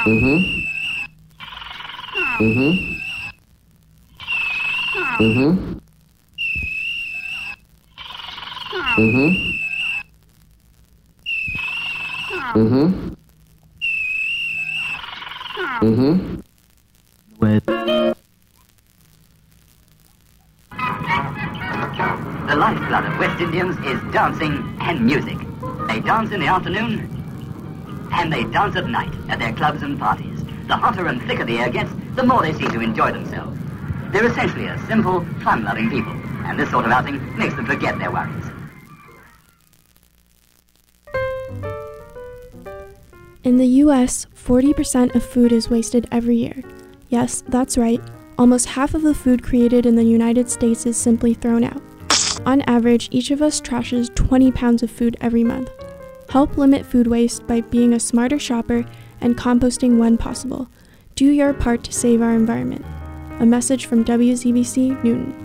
Mm-hmm. Mm-hmm. Mm-hmm. Mm-hmm. Mm-hmm. Mm-hmm. With The lifeblood of West Indians is dancing and music. They dance in the afternoon and they dance at night at their clubs and parties. The hotter and thicker the air gets, the more they seem to enjoy themselves. They're essentially a simple, fun-loving people, and this sort of outing makes them forget their worries. In the US, 40% of food is wasted every year. Yes, that's right. Almost half of the food created in the United States is simply thrown out. On average, each of us trashes 20 pounds of food every month. Help limit food waste by being a smarter shopper and composting when possible. Do your part to save our environment. A message from WZBC Newton.